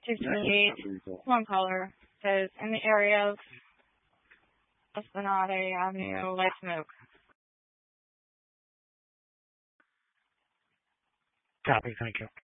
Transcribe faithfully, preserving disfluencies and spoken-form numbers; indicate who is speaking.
Speaker 1: two twenty-eight, one caller, says in the area of Esplanade Avenue, light smoke.
Speaker 2: Copy, thank you.